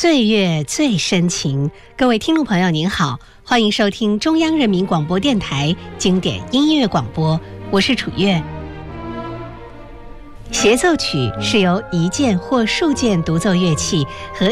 岁月最深情，各位听众朋友您好，欢迎收听中央人民广播电台经典音乐广播，我是楚月。协奏曲是由一件或数件独奏乐器和